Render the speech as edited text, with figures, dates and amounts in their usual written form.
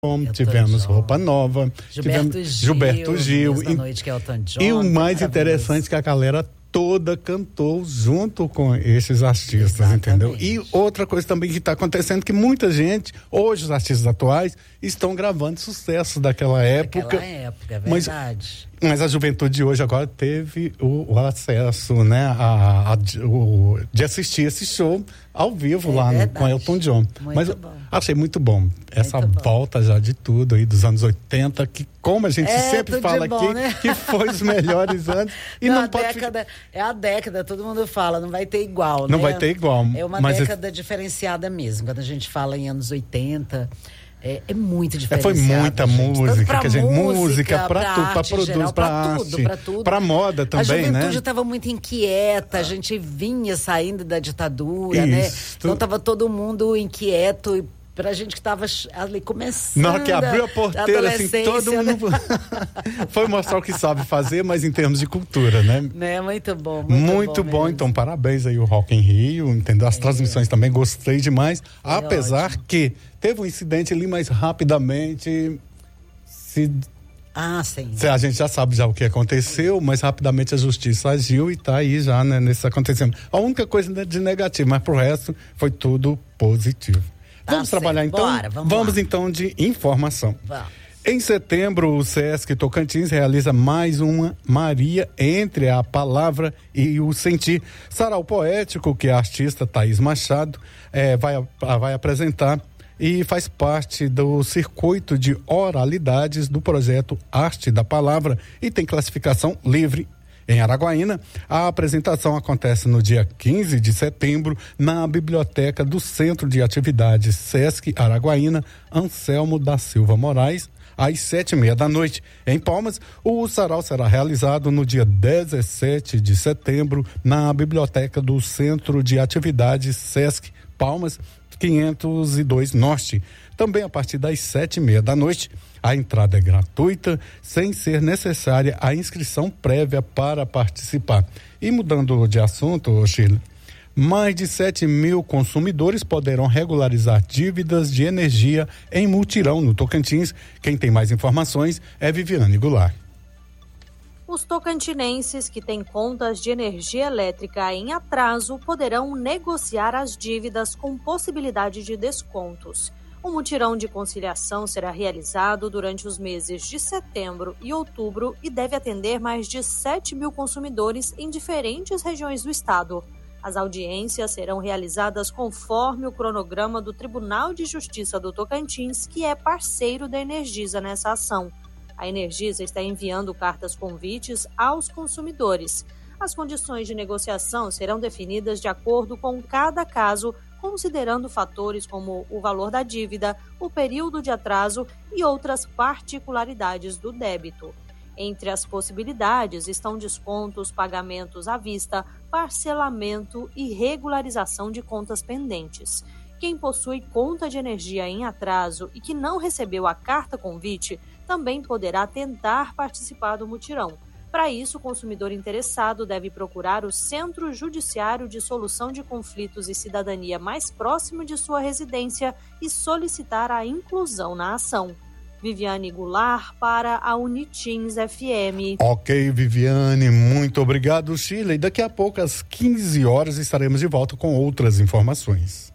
tivemos Roupa Nova, Gilberto Gil, da noite, que é Elton John, e o mais interessante é que a galera toda cantou junto com esses artistas. Exatamente. Entendeu? E outra coisa também que está acontecendo, que muita gente, hoje os artistas atuais, estão gravando sucessos daquela época. É verdade. Mas a juventude de hoje agora teve o acesso, né, de assistir esse show ao vivo lá com Elton John. Muito bom. Achei muito bom essa volta já de tudo aí dos anos 80, que como a gente sempre fala aqui, né? Que foi os melhores anos. E não pode é a década, todo mundo fala, não vai ter igual, não vai ter igual. É uma década diferenciada mesmo, quando a gente fala em anos 80... É muito diferenciado. Foi muita música, música para produtos, para arte, para moda também, né? A juventude estava muito inquieta, a gente vinha saindo da ditadura, né? Então estava todo mundo inquieto e pra gente que tava ali começando. Na hora que abriu a porteira, assim, todo mundo foi mostrar o que sabe fazer, mas em termos de cultura, né? Muito bom. Muito bom. Então, parabéns aí o Rock in Rio, entendeu? As transmissões também gostei demais, apesar que teve um incidente ali, mas rapidamente sim. A gente já sabe já o que aconteceu, mas rapidamente a justiça agiu e tá aí já, né, nesse acontecimento. A única coisa de negativo, mas pro resto foi tudo positivo. Vamos trabalhar então? Vamos então de informação. Em setembro, o Sesc Tocantins realiza mais uma Maria entre a palavra e o sentir. Sarau poético que a artista Thaís Machado vai apresentar e faz parte do circuito de oralidades do projeto Arte da Palavra e tem classificação livre. Em Araguaína, a apresentação acontece no dia 15 de setembro na biblioteca do Centro de Atividades Sesc Araguaína, Anselmo da Silva Moraes, às 7:30 da noite. Em Palmas, o sarau será realizado no dia 17 de setembro na biblioteca do Centro de Atividades Sesc Palmas, 502 Norte. Também a partir das 7:30 da noite. A entrada é gratuita, sem ser necessária a inscrição prévia para participar. E mudando de assunto, Sheila, mais de 7.000 consumidores poderão regularizar dívidas de energia em mutirão no Tocantins. Quem tem mais informações é Viviane Goulart. Os tocantinenses que têm contas de energia elétrica em atraso poderão negociar as dívidas com possibilidade de descontos. O mutirão de conciliação será realizado durante os meses de setembro e outubro e deve atender mais de 7.000 consumidores em diferentes regiões do estado. As audiências serão realizadas conforme o cronograma do Tribunal de Justiça do Tocantins, que é parceiro da Energisa nessa ação. A Energisa está enviando cartas convites aos consumidores. As condições de negociação serão definidas de acordo com cada caso, considerando fatores como o valor da dívida, o período de atraso e outras particularidades do débito. Entre as possibilidades estão descontos, pagamentos à vista, parcelamento e regularização de contas pendentes. Quem possui conta de energia em atraso e que não recebeu a carta convite também poderá tentar participar do mutirão. Para isso, o consumidor interessado deve procurar o Centro Judiciário de Solução de Conflitos e Cidadania mais próximo de sua residência e solicitar a inclusão na ação. Viviane Goulart para a Unitins FM. Ok, Viviane, muito obrigado, Sheila. E daqui a pouco, às 15 horas, estaremos de volta com outras informações.